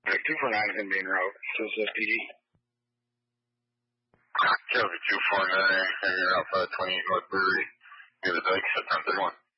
249 is going to be en route to the PD. Kelsey 249, hanging out 528 North Brewery, near the dike, September 31.